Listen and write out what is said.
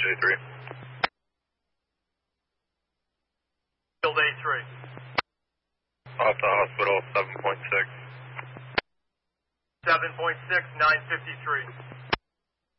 J3. Field A3. Off to hospital, 7.6. 7.6, 953.